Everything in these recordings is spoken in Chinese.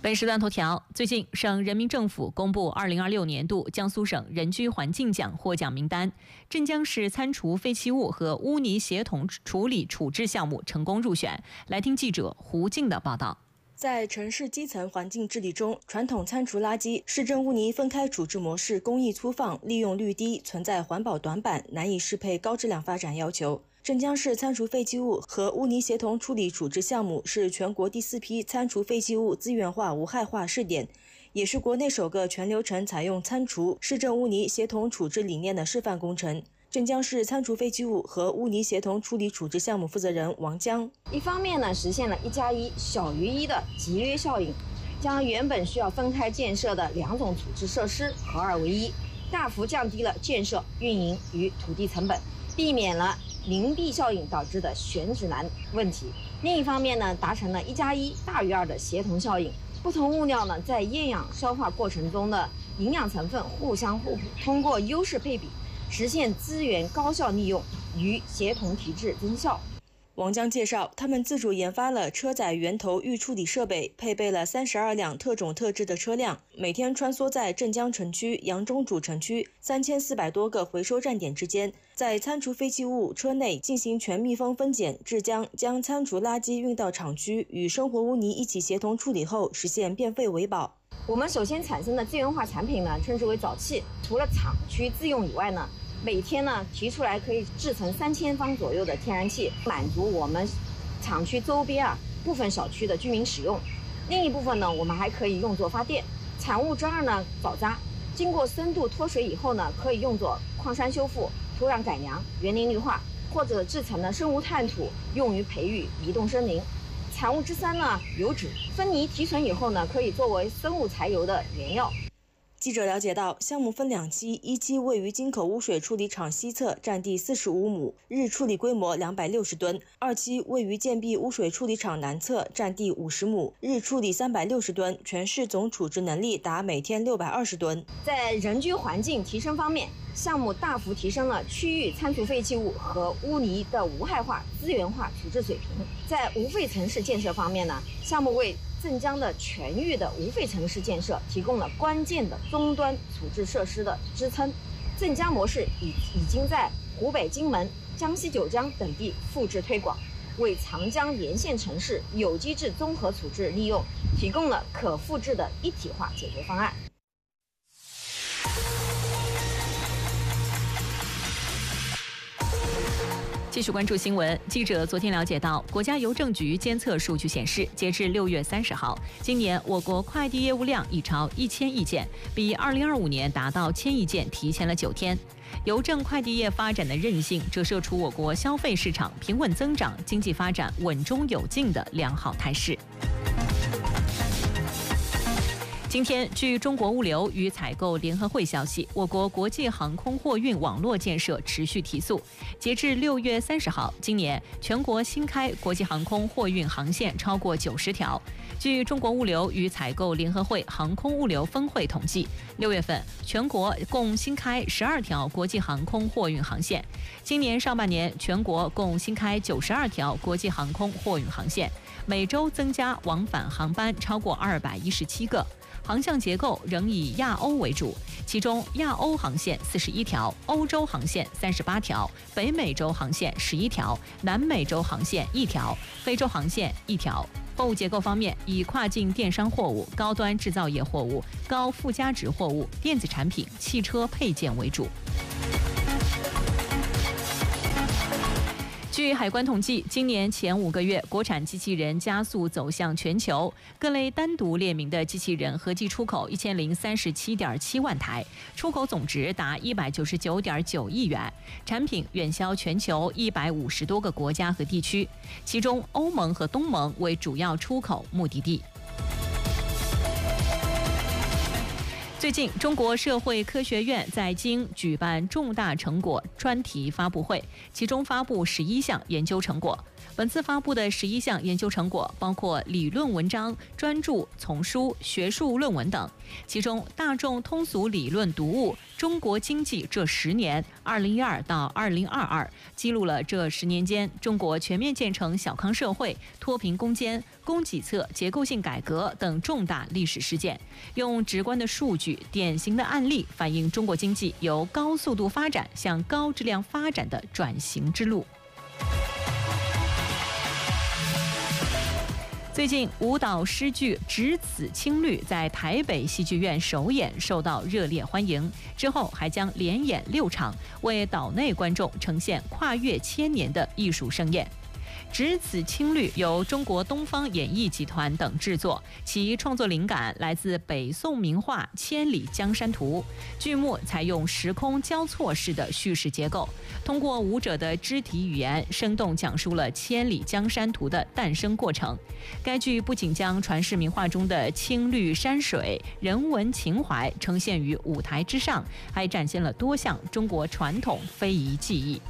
本时段头条：最近，省人民政府公布2026年度江苏省人居环境奖获奖名单，镇江市餐厨废弃物和污泥协同处理处置项目成功入选。来听记者胡静的报道。 在城市基层环境治理中，传统餐厨垃圾、市政污泥分开处置模式工艺粗放，利用率低，存在环保短板，难以适配高质量发展要求。镇江市餐厨废弃物和污泥协同处理处置项目是全国第4批餐厨废弃物资源化无害化试点，也是国内首个全流程采用餐厨、市政污泥协同处置理念的示范工程。镇江市餐厨废弃物和污泥协同处理处置项目负责人王江： 一方面呢，实现了1+1小于1的节约效应，将原本需要分开建设的2种处置设施合二为一，大幅降低了建设、运营与土地成本，避免了邻避效应导致的选址难问题。另一方面呢，达成了1+1大于2的协同效应，不同物料呢在厌氧消化过程中的营养成分互相互补，通过优势配比，实现资源高效利用与协同提质增效。 王江介绍，他们自主研发了车载源头预处理设备，配备了32辆特种特制的车辆，每天穿梭在镇江城区、扬中主城区3400多个回收站点之间，在餐厨废弃物车内进行全密封分拣制浆，将餐厨垃圾运到厂区，与生活污泥一起协同处理后，实现变废为宝。 我们首先产生的资源化产品呢，称之为沼气。除了厂区自用以外呢，每天呢提出来可以制成3000方左右的天然气，满足我们厂区周边部分小区的居民使用。另一部分呢，我们还可以用作发电。产物之二呢，藻渣，经过深度脱水以后呢，可以用作矿山修复、土壤改良、园林绿化，或者制成的生物炭土，用于培育移动森林。产物之三呢，油脂，分泥提纯以后呢，可以作为生物柴油的原料。 记者了解到，项目分2期，一期位于金口污水处理厂西侧，占地45亩，日处理规模260吨；二期位于建壁污水处理厂南侧，占地50亩，日处理360吨，全市总处置能力达每天620吨。 在人居环境提升方面，项目大幅提升了区域餐厨废弃物和污泥的无害化、资源化处置水平。在无废城市建设方面呢，项目为镇江的全域的无废城市建设提供了关键的终端处置设施的支撑。镇江模式已经在湖北荆门、江西九江等地复制推广，为长江沿线城市有机质综合处置利用提供了可复制的一体化解决方案。 继续关注新闻。记者昨天了解到，国家邮政局监测数据显示，截至6月30号，今年我国快递业务量已超1000亿件，比2025年达到1000亿件提前了9天。邮政快递业发展的韧性，折射出我国消费市场平稳增长、经济发展稳中有进的良好态势。今天，据中国物流与采购联合会消息，我国国际航空货运网络建设持续提速。截至6月30号，今年全国新开国际航空货运航线超过90条。据中国物流与采购联合会航空物流分会统计，6月份全国共新开12条国际航空货运航线。今年上半年，全国共新开92条国际航空货运航线，每周增加往返航班超过217个。航向结构仍以亚欧为主，其中亚欧航线41条，欧洲航线38条，北美洲航线11条，南美洲航线1条，非洲航线1条。货物结构方面，以跨境电商货物、高端制造业货物、高附加值货物、电子产品、汽车配件为主。据海关统计，今年前5个月，国产机器人加速走向全球，各类单独列明的机器人合计出口1037.7万台，出口总值达199.9亿元，产品远销全球150多个国家和地区，其中欧盟和东盟为主要出口目的地。最近，中国社会科学院在京举办重大成果专题发布会，其中发布11项研究成果。 本次发布的11项研究成果包括理论文章、专著、丛书、学术论文等。其中，大众通俗理论读物《中国经济这10年（2012到2022）》记录了这10年间中国全面建成小康社会、脱贫攻坚、供给侧结构性改革等重大历史事件，用直观的数据、典型的案例反映中国经济由高速度发展向高质量发展的转型之路。最近，舞蹈诗剧《只此青绿》在台北戏剧院首演，受到热烈欢迎。之后还将连演6场，为岛内观众呈现跨越千年的艺术盛宴。《只此青绿》由中国东方演艺集团等制作，其创作灵感来自北宋名画《千里江山图》。剧目采用时空交错式的叙事结构，通过舞者的肢体语言，生动讲述了《千里江山图》的诞生过程。该剧不仅将传世名画中的青绿山水、人文情怀呈现于舞台之上，还展现了多项中国传统非遗技艺。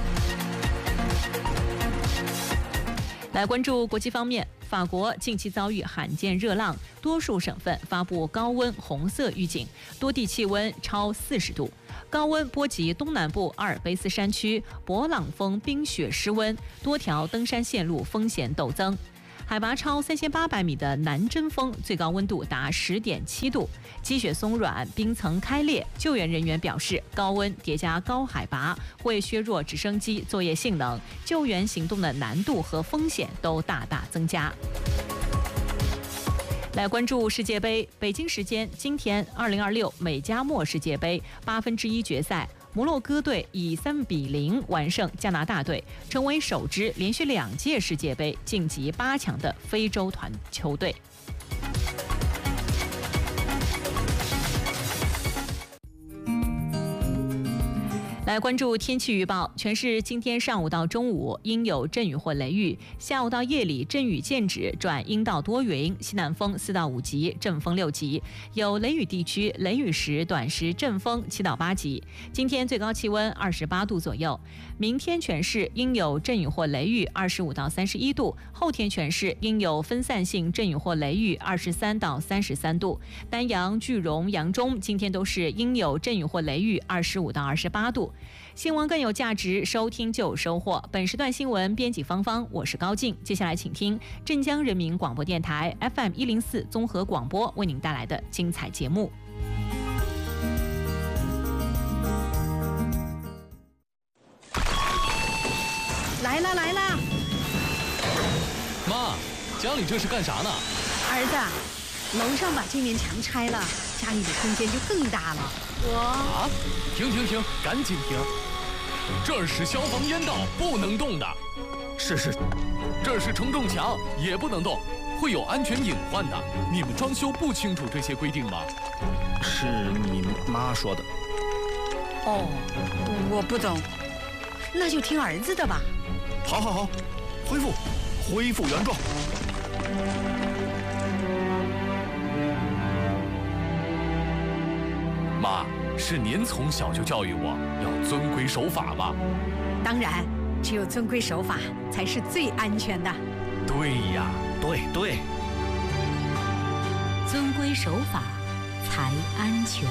来关注国际方面，法国近期遭遇罕见热浪，多数省份发布高温红色预警，多地气温超40度。高温波及东南部阿尔卑斯山区，勃朗峰冰雪失温，多条登山线路风险陡增。海拔超3800米的南针峰最高温度达10.7度，积雪松软，冰层开裂。救援人员表示，高温叠加高海拔会削弱直升机作业性能，救援行动的难度和风险都大大增加。来关注世界杯，北京时间今天2026美加墨世界杯1/8决赛，摩洛哥队以3-0完胜加拿大队，成为首支连续2届世界杯晋级8强的非洲团球队。来关注天气预报，全市今天上午到中午阴有阵雨或雷雨，下午到夜里阵雨渐止转阴到多云，西南风4到5级，阵风6级，有雷雨地区雷雨时短时阵风7到8级。今天最高气温28度左右，明天全市阴有阵雨或雷雨25到31度，后天全市阴有分散性阵雨或雷雨23到33度。丹阳、句容、扬中今天都是阴有阵雨或雷雨25到28度。新闻更有价值，收听就有收获。本时段新闻编辑芳芳，我是高静。接下来请听镇江人民广播电台 FM104 综合广播为您带来的精彩节目。 来啦来啦！ 妈，家里这是干啥呢？ 儿子，楼上把这面墙拆了，家里的空间就更大了。 啊！停，赶紧停！这儿是消防烟道，不能动的。 是， 这是承重墙，也不能动，会有安全隐患的。你们装修不清楚这些规定吗？ 是你妈说的。 哦，我不懂，那就听儿子的吧。 好，恢复原状。 妈，是您从小就教育我要遵规守法吧？ 当然，只有遵规守法才是最安全的。 对呀， 对， 遵规守法才安全。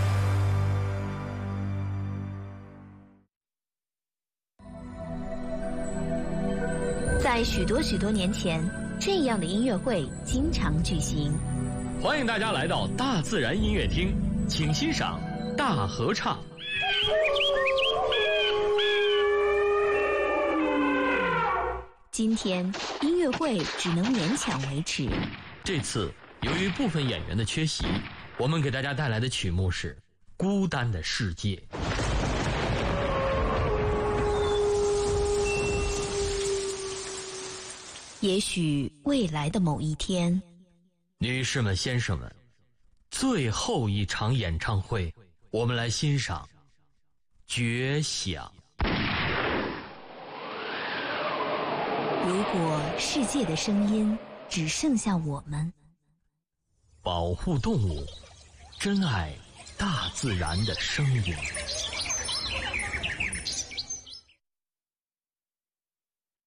在许多年前，这样的音乐会经常举行。 欢迎大家来到大自然音乐厅，请欣赏大合唱。 今天音乐会只能勉强维持。 这次由于部分演员的缺席，我们给大家带来的曲目是《孤单的世界》。 也许未来的某一天， 女士们、先生们，最后一场演唱会，我们来欣赏《绝响》。 如果世界的声音只剩下我们， 保护动物，珍爱大自然的声音。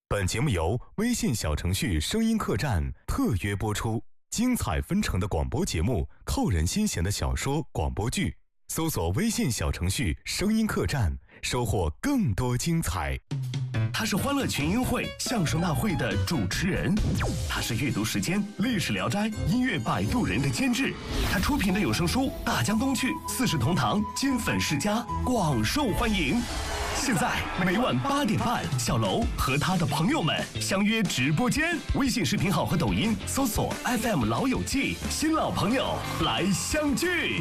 本节目由微信小程序声音客栈特约播出，精彩纷呈的广播节目，扣人心弦的小说广播剧，搜索微信小程序声音客栈，收获更多精彩。 他是欢乐群英会相声大会的主持人，他是阅读时间历史聊斋音乐摆渡人的监制，他出品的有声书《大江东去》《四世同堂》金粉世家广受欢迎。现在每晚8点半，小楼和他的朋友们相约直播间，微信视频号和抖音搜索 FM 老友记，新老朋友来相聚。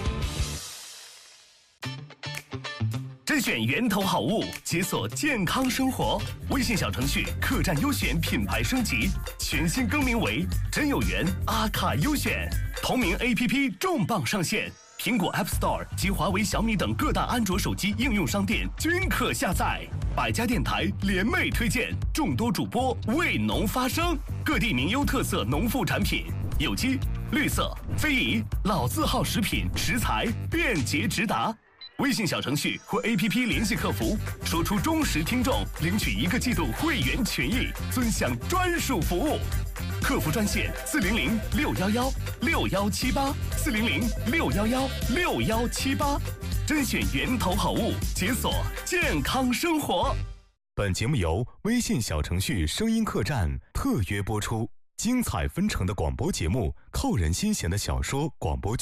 甄选源头好物，解锁健康生活。微信小程序客栈优选品牌升级，全新更名为真有缘阿卡优选。同名 APP 重磅上线，苹果 App Store 及华为、小米等各大安卓手机应用商店均可下载。百家电台联袂推荐，众多主播为农发声，各地名优特色农副产品，有机、绿色、非遗、老字号食品食材便捷直达。微信小程序或 APP 联系客服，说出忠实听众，领取1个季度会员权益，尊享专属服务。客服专线400-611-6178，400-611-6178，甄选源头好物，解锁健康生活。 本节目由微信小程序声音客栈特约播出，精彩纷呈的广播节目，扣人心弦的小说广播剧。